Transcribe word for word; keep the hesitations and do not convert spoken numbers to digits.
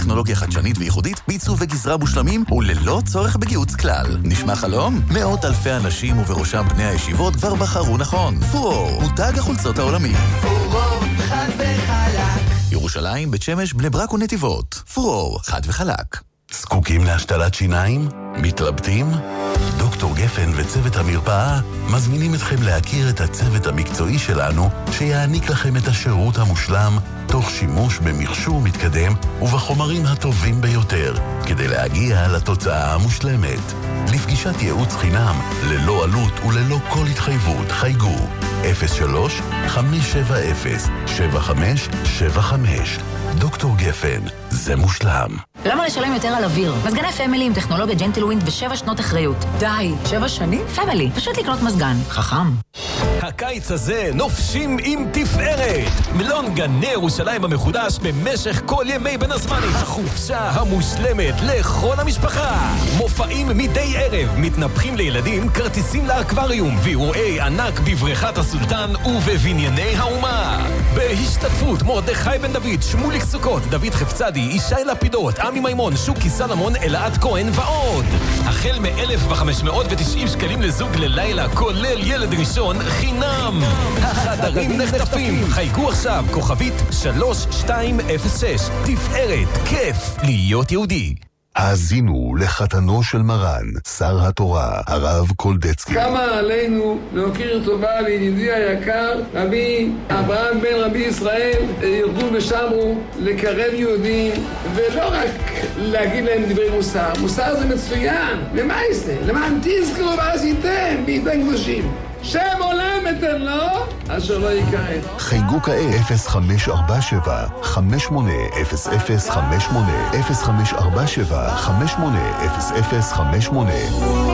טכנולוגיה חדשנית וייחודית בעיצוב וגזרה מושלמים וללא צורך בגיוץ כלל. נשמע חלום? מאות אלפי אנשים ובראשם בני הישיבות כבר בחרו נכון. פורור, מותג החולצות העולמי. פורור, חד וחלק. ירושלים, בית שמש, בני ברק ונתיבות. פורור, חד וחלק. זקוקים להשתלת שיניים? מתלבטים? דוקטור גפן וצוות המרפאה מזמינים אתכם להכיר את הצוות המקצועי שלנו שיעניק לכם את השירות המושלם תוך שימוש במכשור מתקדם ובחומרים הטובים ביותר כדי להגיע לתוצאה המושלמת. לפגישת ייעוץ חינם ללא עלות וללא כל התחייבות חייגו אפס שלוש חמש שבע אפס שבע חמש שבע חמש. דוקטור גפן, זה מושלם. למה לשלם יותר על אוויר? מזגני פמילי עם טכנולוגיה ג'נטלווינד ושבע שנות אחריות. די, שבע שנים? פמילי, פשוט לקנות מזגן. חכם. הקיץ הזה נופשים עם תפארת. מלון גני ירושלים המחודש במשך כל ימי בין הזמנים. החופשה המושלמת לכל המשפחה. מופעים מדי ערב, מתנפחים לילדים, כרטיסים לאקווריום, ואירועי ענק בבריכת הסולטן ובבנייני האומה. בהשתתפות מרדכי בן דוד, שמוליק סוכות, דוד חפצדי, ישי לפידות, עמי מימון, שוקי סלמון, אלעד כהן ועוד. החל מ-אלף וחמש מאות ותשעים שקלים לזוג ללילה, כולל ילד ראשון חינם. החדרים נחטפים. חייגו עכשיו, כוכבית שלוש שתיים אפס שש. תפארת, כיף להיות יהודי. האזינו לחתנו של מרן, שר התורה, הרב קולדצקי. כמה עלינו להוקיר טובה לידידי היקר, רבי אברהם בן רבי ישראל, ירדו ושמרו לקרב יהודים, ולא רק להגיד להם דברי מוסר. מוסר זה מצוין. למה זה? למען תזכרו ועשיתם בידי קדושים. שם עולם אתן לו, אשר לא יקראת. חייגו כעת אפס חמש ארבע שבע חמש שמונה אפס אפס חמש שמונה אפס חמש ארבע שבע חמש שמונה אפס אפס חמש שמונה.